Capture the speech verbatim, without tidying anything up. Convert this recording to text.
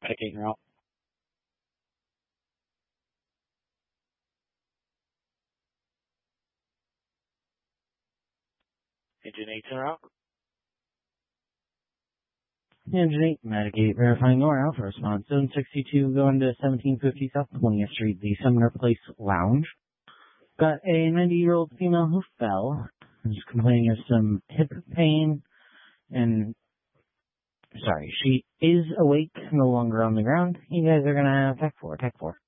Medicating route. Engine eight to route. Engine eight, Medicate, verifying your out for response. Zone sixty-two going to seventeen fifty South twentieth Street, the Sumner Place Lounge. Got a ninety-year-old female who fell. She's complaining of some hip pain. And, sorry, she is awake, no longer on the ground. You guys are going to have tech four, tech four.